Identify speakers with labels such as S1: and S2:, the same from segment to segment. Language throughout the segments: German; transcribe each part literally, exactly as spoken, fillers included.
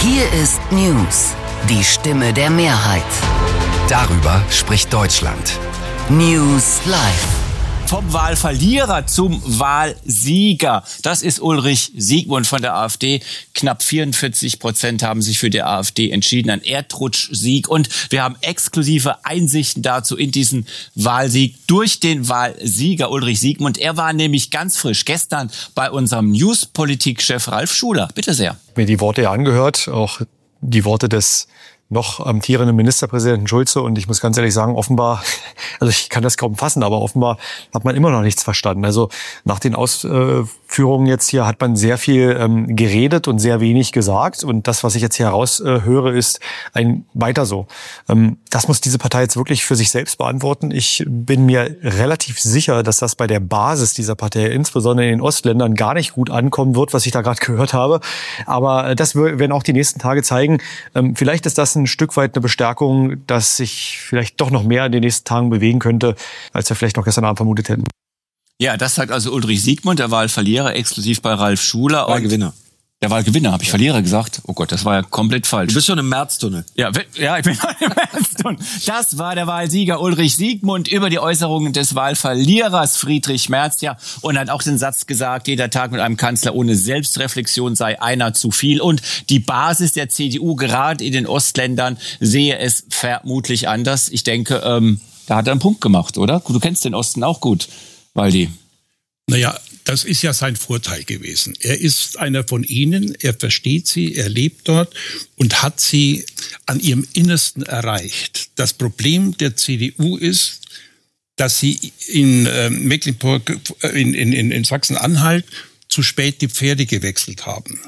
S1: Hier ist News, die Stimme der Mehrheit.
S2: Darüber spricht Deutschland.
S1: News Live.
S3: Vom Wahlverlierer zum Wahlsieger. Das ist Ulrich Siegmund von der AfD. Knapp vierundvierzig Prozent haben sich für die AfD entschieden. Ein Erdrutschsieg. Und wir haben exklusive Einsichten dazu in diesen Wahlsieg durch den Wahlsieger Ulrich Siegmund. Er war nämlich ganz frisch gestern bei unserem News-Politik-Chef Ralf Schuler. Bitte sehr.
S4: Mir die Worte ja angehört, auch die Worte des noch amtierenden Ministerpräsidenten Schulze, und ich muss ganz ehrlich sagen, offenbar, also ich kann das kaum fassen, aber offenbar hat man immer noch nichts verstanden. Also nach den Ausführungen jetzt hier hat man sehr viel ähm, geredet und sehr wenig gesagt, und das, was ich jetzt hier heraushöre, äh, ist ein weiter so. Ähm, das muss diese Partei jetzt wirklich für sich selbst beantworten. Ich bin mir relativ sicher, dass das bei der Basis dieser Partei, insbesondere in den Ostländern, gar nicht gut ankommen wird, was ich da gerade gehört habe. Aber das werden auch die nächsten Tage zeigen. Ähm, vielleicht ist das ein ein Stück weit eine Bestärkung, dass sich vielleicht doch noch mehr in den nächsten Tagen bewegen könnte, als wir vielleicht noch gestern Abend vermutet hätten.
S3: Ja, das sagt also Ulrich Siegmund, der Wahlverlierer, exklusiv bei Ralf Schuler.
S5: Wahlgewinner.
S3: Der Wahlgewinner, habe ich ja. Verlierer gesagt? Oh Gott, das war ja komplett falsch.
S5: Du bist schon im Märztunnel.
S3: Ja, ja, ich bin schon im Märztunnel. Das war der Wahlsieger Ulrich Siegmund über die Äußerungen des Wahlverlierers Friedrich Merz. Ja, und hat auch den Satz gesagt, jeder Tag mit einem Kanzler ohne Selbstreflexion sei einer zu viel. Und die Basis der C D U, gerade in den Ostländern, sehe es vermutlich anders. Ich denke, ähm, da hat er einen Punkt gemacht, oder? Du kennst den Osten auch gut, Waldi.
S6: Naja, das ist ja sein Vorteil gewesen. Er ist einer von ihnen, er versteht sie, er lebt dort und hat sie an ihrem Innersten erreicht. Das Problem der C D U ist, dass sie in äh, Mecklenburg, in, in, in Sachsen-Anhalt zu spät die Pferde gewechselt haben.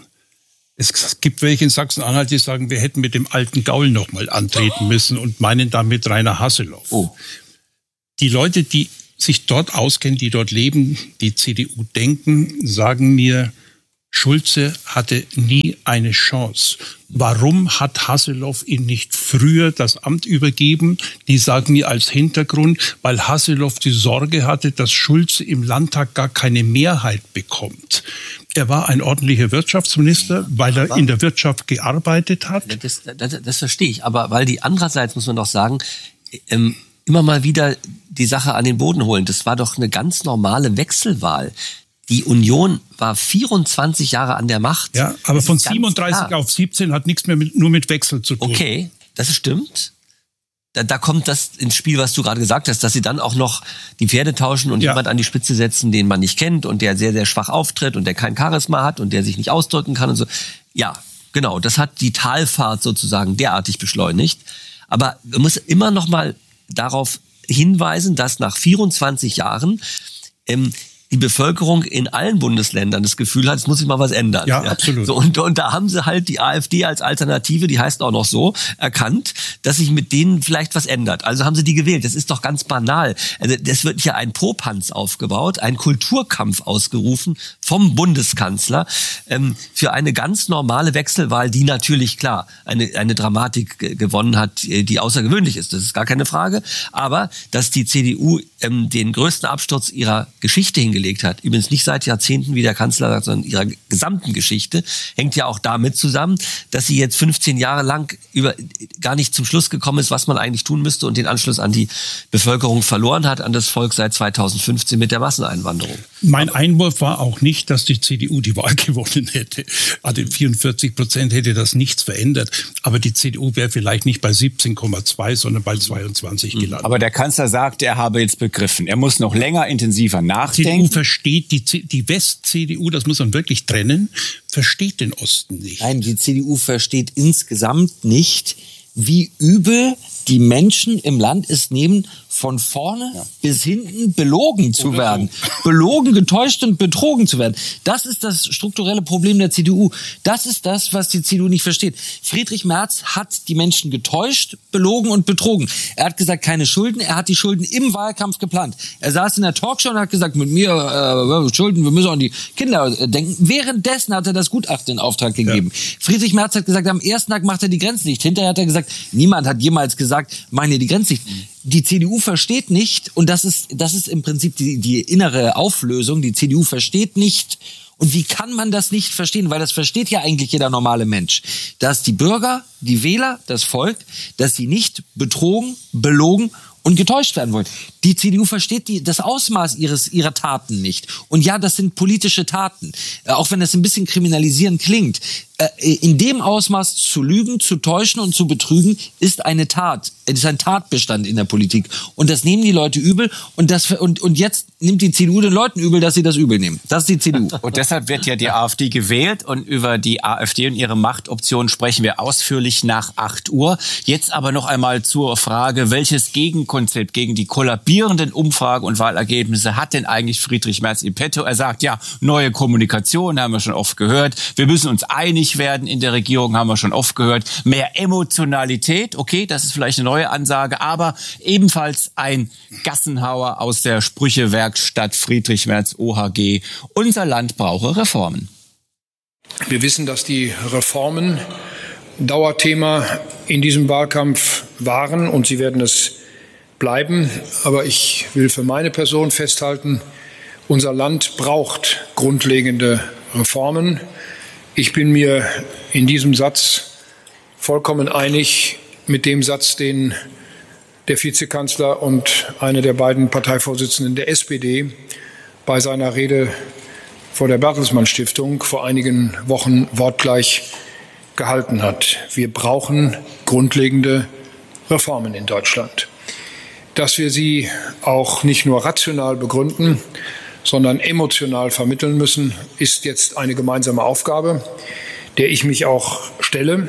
S6: Es gibt welche in Sachsen-Anhalt, die sagen, wir hätten mit dem alten Gaul nochmal antreten müssen und meinen damit Rainer Haseloff.
S3: Oh.
S6: Die Leute, die sich dort auskennen, die dort leben, die C D U denken, sagen mir, Schulze hatte nie eine Chance. Warum hat Haseloff ihn nicht früher das Amt übergeben? Die sagen mir als Hintergrund, weil Haseloff die Sorge hatte, dass Schulze im Landtag gar keine Mehrheit bekommt. Er war ein ordentlicher Wirtschaftsminister, weil er in der Wirtschaft gearbeitet hat.
S7: Das, das, das verstehe ich, aber weil die andererseits, muss man doch sagen, ähm, immer mal wieder die Sache an den Boden holen. Das war doch eine ganz normale Wechselwahl. Die Union war vierundzwanzig Jahre an der Macht.
S6: Ja, aber von siebenunddreißig auf siebzehn hat nichts mehr mit, nur mit Wechsel zu tun.
S7: Okay, das stimmt. Da, da kommt das ins Spiel, was du gerade gesagt hast, dass sie dann auch noch die Pferde tauschen und ja. jemand an die Spitze setzen, den man nicht kennt und der sehr, sehr schwach auftritt und der kein Charisma hat und der sich nicht ausdrücken kann und so. Ja, genau, das hat die Talfahrt sozusagen derartig beschleunigt. Aber man muss immer noch mal darauf hinweisen, dass nach vierundzwanzig Jahren ähm, die Bevölkerung in allen Bundesländern das Gefühl hat, es muss sich mal was ändern.
S6: Ja, ja. absolut.
S7: So, und, und da haben sie halt die AfD als Alternative, die heißt auch noch so, erkannt, dass sich mit denen vielleicht was ändert. Also haben sie die gewählt. Das ist doch ganz banal. Also das wird hier ein Popanz aufgebaut, ein Kulturkampf ausgerufen vom Bundeskanzler ähm, für eine ganz normale Wechselwahl, die natürlich, klar, eine, eine Dramatik g- gewonnen hat, die außergewöhnlich ist. Das ist gar keine Frage. Aber dass die C D U ähm, den größten Absturz ihrer Geschichte hingelegt hat, übrigens nicht seit Jahrzehnten, wie der Kanzler sagt, sondern ihrer gesamten Geschichte, hängt ja auch damit zusammen, dass sie jetzt fünfzehn Jahre lang über gar nicht zum Schluss gekommen ist, was man eigentlich tun müsste und den Anschluss an die Bevölkerung verloren hat, an das Volk seit zweitausendfünfzehn mit der Masseneinwanderung.
S6: Mein Einwurf war auch nicht, dass die C D U die Wahl gewonnen hätte. Also vierundvierzig Prozent hätte das nichts verändert. Aber die C D U wäre vielleicht nicht bei siebzehn Komma zwei, sondern bei zweiundzwanzig gelandet.
S3: Aber der Kanzler sagt, er habe jetzt begriffen. Er muss noch länger, intensiver nachdenken.
S6: Die C D U versteht, die, C- die West-C D U, das muss man wirklich trennen, versteht den Osten nicht.
S5: Nein, die C D U versteht insgesamt nicht, wie übel die Menschen im Land es nehmen, von vorne ja. bis hinten belogen zu Oder werden. So. Belogen, getäuscht und betrogen zu werden. Das ist das strukturelle Problem der C D U. Das ist das, was die C D U nicht versteht. Friedrich Merz hat die Menschen getäuscht, belogen und betrogen. Er hat gesagt, keine Schulden. Er hat die Schulden im Wahlkampf geplant. Er saß in der Talkshow und hat gesagt, mit mir äh, Schulden, wir müssen an die Kinder denken. Währenddessen hat er das Gutachten in Auftrag gegeben. Ja. Friedrich Merz hat gesagt, am ersten Tag macht er die Grenzen dicht. Hinterher hat er gesagt, niemand hat jemals gesagt, machen wir die Grenzen dicht. Die C D U versteht nicht, und das ist, das ist im Prinzip die, die innere Auflösung, die C D U versteht nicht, Und wie kann man das nicht verstehen? Weil das versteht ja eigentlich jeder normale Mensch. Dass die Bürger, die Wähler, das Volk, dass sie nicht betrogen, belogen und getäuscht werden wollen. Die C D U versteht die, das Ausmaß ihres, ihrer Taten nicht. Und ja, das sind politische Taten. Äh, auch wenn das ein bisschen kriminalisierend klingt. Äh, in dem Ausmaß zu lügen, zu täuschen und zu betrügen, ist eine Tat. Es ist ein Tatbestand in der Politik. Und das nehmen die Leute übel. Und, das, und, und jetzt nimmt die C D U den Leuten übel, dass sie das übel nehmen. Das ist die C D U.
S3: Und deshalb wird ja die AfD gewählt. Und über die AfD und ihre Machtoptionen sprechen wir ausführlich nach acht Uhr. Jetzt aber noch einmal zur Frage, welches Gegenkonzept gegen die kollabierenden Umfragen und Wahlergebnisse hat denn eigentlich Friedrich Merz in petto? Er sagt, ja, neue Kommunikation, haben wir schon oft gehört. Wir müssen uns einig werden in der Regierung, haben wir schon oft gehört. Mehr Emotionalität, okay, das ist vielleicht eine neue Ansage, aber ebenfalls ein Gassenhauer aus der Sprüchewerkstatt Friedrich Merz O H G. Unser Land brauche Reformen.
S8: Wir wissen, dass die Reformen Dauerthema in diesem Wahlkampf waren und sie werden es bleiben. Aber ich will für meine Person festhalten, unser Land braucht grundlegende Reformen. Ich bin mir in diesem Satz vollkommen einig mit dem Satz, den der Vizekanzler und einer der beiden Parteivorsitzenden der S P D bei seiner Rede vor der Bertelsmann Stiftung vor einigen Wochen wortgleich gehalten hat. Wir brauchen grundlegende Reformen in Deutschland. Dass wir sie auch nicht nur rational begründen, sondern emotional vermitteln müssen, ist jetzt eine gemeinsame Aufgabe, der ich mich auch stelle.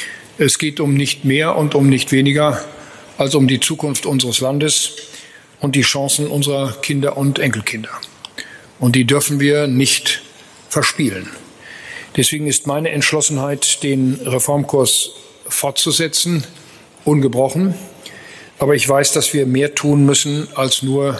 S8: Es geht um nicht mehr und um nicht weniger als um die Zukunft unseres Landes und die Chancen unserer Kinder und Enkelkinder. Und die dürfen wir nicht verspielen. Deswegen ist meine Entschlossenheit, den Reformkurs fortzusetzen, ungebrochen. Aber ich weiß, dass wir mehr tun müssen, als nur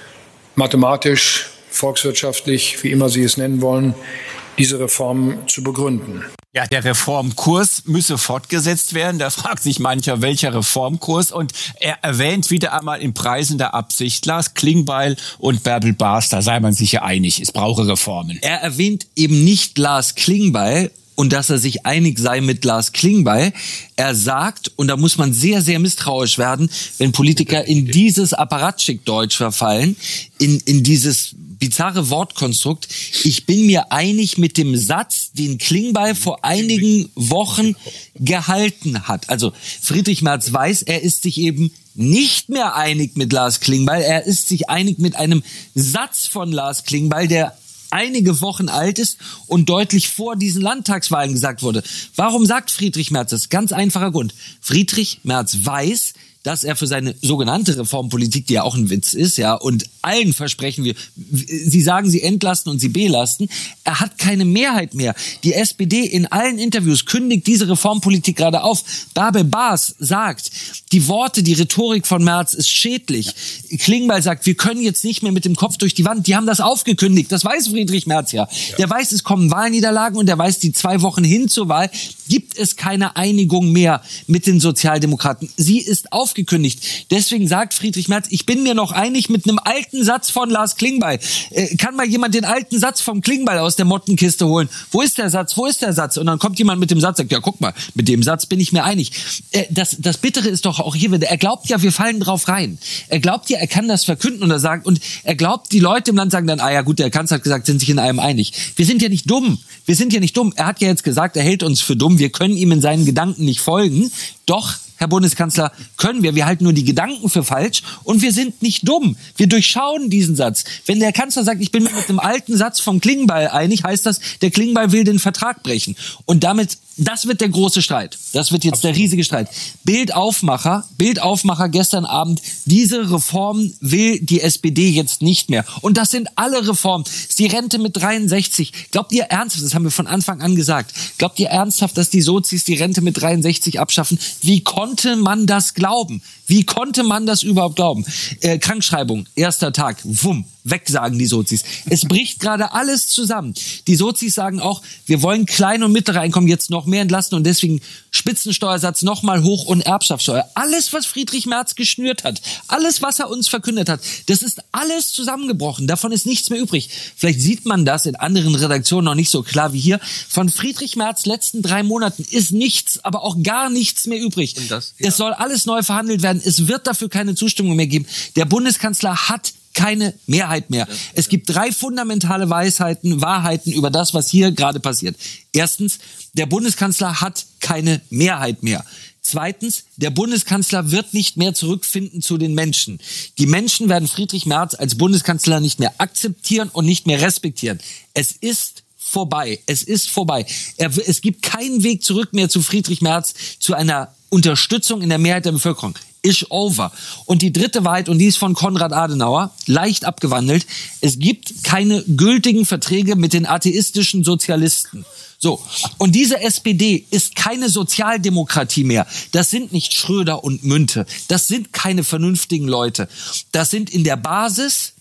S8: mathematisch, volkswirtschaftlich, wie immer Sie es nennen wollen, diese Reformen zu begründen.
S3: Ja, der Reformkurs müsse fortgesetzt werden. Da fragt sich mancher, welcher Reformkurs. Und er erwähnt wieder einmal in preisender Absicht Lars Klingbeil und Bärbel Baas. Da sei man sich ja einig, es brauche Reformen.
S5: Er erwähnt eben nicht Lars Klingbeil und dass er sich einig sei mit Lars Klingbeil. Er sagt, und da muss man sehr, sehr misstrauisch werden, wenn Politiker in dieses Apparatschik-Deutsch verfallen, in, in dieses bizarre Wortkonstrukt. Ich bin mir einig mit dem Satz, den Klingbeil vor einigen Wochen gehalten hat. Also Friedrich Merz weiß, er ist sich eben nicht mehr einig mit Lars Klingbeil. Er ist sich einig mit einem Satz von Lars Klingbeil, der einige Wochen alt ist und deutlich vor diesen Landtagswahlen gesagt wurde. Warum sagt Friedrich Merz das? Ganz einfacher Grund. Friedrich Merz weiß, dass er für seine sogenannte Reformpolitik, die ja auch ein Witz ist, ja, und allen versprechen wir, sie sagen, sie entlasten und sie belasten, er hat keine Mehrheit mehr. Die S P D in allen Interviews kündigt diese Reformpolitik gerade auf. Bärbel Baas sagt, die Worte, die Rhetorik von Merz ist schädlich. Klingbeil sagt, wir können jetzt nicht mehr mit dem Kopf durch die Wand. Die haben das aufgekündigt. Das weiß Friedrich Merz ja. ja. Der weiß, es kommen Wahlniederlagen und der weiß, die zwei Wochen hin zur Wahl gibt es keine Einigung mehr mit den Sozialdemokraten. Sie ist auf aufgekündigt. Deswegen sagt Friedrich Merz, ich bin mir noch einig mit einem alten Satz von Lars Klingbeil. Äh, kann mal jemand den alten Satz vom Klingbeil aus der Mottenkiste holen? Wo ist der Satz? Wo ist der Satz? Und dann kommt jemand mit dem Satz, sagt, ja, guck mal, mit dem Satz bin ich mir einig. Äh, das, das Bittere ist doch auch hier wieder, er glaubt ja, wir fallen drauf rein. Er glaubt ja, er kann das verkünden und er sagt, und er glaubt, die Leute im Land sagen dann, ah ja gut, der Kanzler hat gesagt, sind sich in allem einig. Wir sind ja nicht dumm. Wir sind ja nicht dumm. Er hat ja jetzt gesagt, er hält uns für dumm. Wir können ihm in seinen Gedanken nicht folgen. Doch, Herr Bundeskanzler, können wir. Wir halten nur die Gedanken für falsch und wir sind nicht dumm. Wir durchschauen diesen Satz. Wenn der Kanzler sagt, ich bin mir mit dem alten Satz vom Klingbeil einig, heißt das, der Klingbeil will den Vertrag brechen. Und damit, das wird der große Streit. Das wird jetzt Absolut. Der riesige Streit. Bildaufmacher, Bildaufmacher gestern Abend, diese Reform will die S P D jetzt nicht mehr. Und das sind alle Reformen. Das ist die Rente mit dreiundsechzig. Glaubt ihr ernsthaft, das haben wir von Anfang an gesagt, glaubt ihr ernsthaft, dass die Sozis die Rente mit dreiundsechzig abschaffen? Wie konnte man das glauben? Wie konnte man das überhaupt glauben? Äh, Krankschreibung, erster Tag, wumm, weg, sagen die Sozis. Es bricht gerade alles zusammen. Die Sozis sagen auch, wir wollen kleine und mittlere Einkommen jetzt noch mehr entlasten und deswegen Spitzensteuersatz noch mal hoch und Erbschaftssteuer. Alles, was Friedrich Merz geschnürt hat, alles, was er uns verkündet hat, das ist alles zusammengebrochen. Davon ist nichts mehr übrig. Vielleicht sieht man das in anderen Redaktionen noch nicht so klar wie hier. Von Friedrich Merz letzten drei Monaten ist nichts, aber auch gar nichts mehr übrig.
S7: Und das, ja.
S5: Es soll alles neu verhandelt werden. Es wird dafür keine Zustimmung mehr geben. Der Bundeskanzler hat keine Mehrheit mehr. Es gibt drei fundamentale Weisheiten, Wahrheiten über das, was hier gerade passiert. Erstens, der Bundeskanzler hat keine Mehrheit mehr. Zweitens, der Bundeskanzler wird nicht mehr zurückfinden zu den Menschen. Die Menschen werden Friedrich Merz als Bundeskanzler nicht mehr akzeptieren und nicht mehr respektieren. Es ist vorbei. Es ist vorbei. Er, es gibt keinen Weg zurück mehr zu Friedrich Merz, zu einer Unterstützung in der Mehrheit der Bevölkerung. Is over. Und die dritte Wahrheit, und die ist von Konrad Adenauer, leicht abgewandelt, es gibt keine gültigen Verträge mit den atheistischen Sozialisten. So, und diese S P D ist keine Sozialdemokratie mehr. Das sind nicht Schröder und Münte. Das sind keine vernünftigen Leute. Das sind in der Basis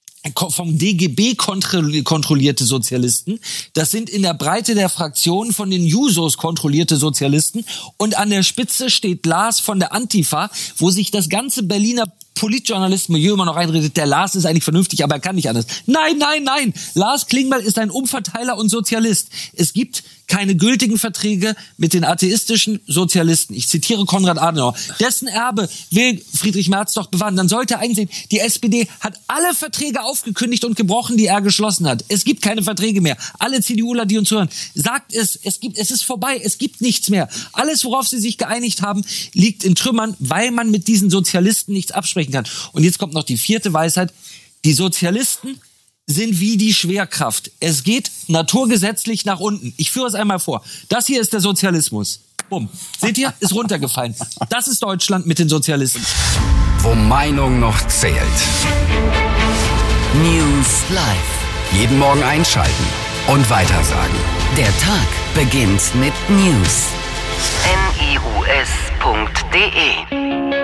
S5: vom D G B kontrollierte Sozialisten, das sind in der Breite der Fraktionen von den Jusos kontrollierte Sozialisten und an der Spitze steht Lars von der Antifa, wo sich das ganze Berliner Politjournalisten-Milieu immer noch einredet, der Lars ist eigentlich vernünftig, aber er kann nicht anders. Nein, nein, nein! Lars Klingbeil ist ein Umverteiler und Sozialist. Es gibt keine gültigen Verträge mit den atheistischen Sozialisten. Ich zitiere Konrad Adenauer. Dessen Erbe will Friedrich Merz doch bewahren. Dann sollte er einsehen, die S P D hat alle Verträge aufgekündigt und gebrochen, die er geschlossen hat. Es gibt keine Verträge mehr. Alle CDUler, die uns hören, sagt es, es gibt, es ist vorbei, es gibt nichts mehr. Alles, worauf sie sich geeinigt haben, liegt in Trümmern, weil man mit diesen Sozialisten nichts absprechen kann. Und jetzt kommt noch die vierte Weisheit. Die Sozialisten sind wie die Schwerkraft. Es geht naturgesetzlich nach unten. Ich führe es einmal vor. Das hier ist der Sozialismus. Bumm. Seht ihr? Ist runtergefallen. Das ist Deutschland mit den Sozialisten.
S2: Wo Meinung noch zählt.
S1: News Live.
S2: Jeden Morgen einschalten und weitersagen.
S1: Der Tag beginnt mit News. N I U S punkt D E